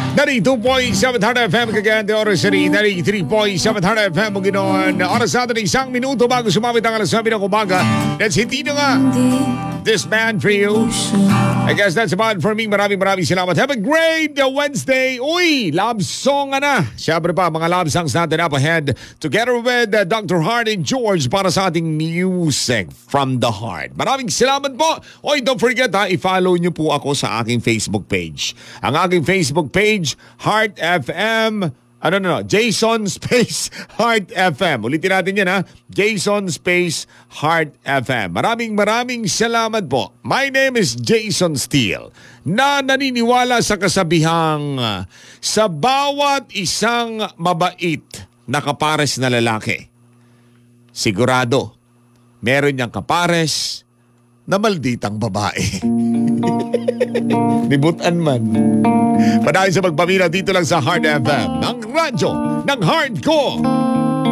92.7 FM Cagayan de Oro City, 93.7 FM Bukidnon. Oras natin isang minuto bago sumamit ang alas 9 ng umaga. That's hindi na nga This Man For You. I guess that's about for me. Maraming salamat. Have a great Wednesday. Uy, love song na. Siyempre pa, mga love songs natin up ahead. Together with Dr. Hart and George para sa ating music from the heart. Maraming salamat po. Uy, don't forget i-follow nyo po ako sa aking Facebook page. Ang aking Facebook page, Heart FM. Jason Space Heart FM. Ulitin natin yan Jason Space Heart FM. Maraming salamat po. My name is Jason Steele, na naniniwala sa kasabihang sa bawat isang mabait na kapares na lalaki, sigurado meron niyang kapares na malditang babae. Nibutan man. Panahin sa magpamila dito lang sa Heart FM, ng radyo ng Heart ko.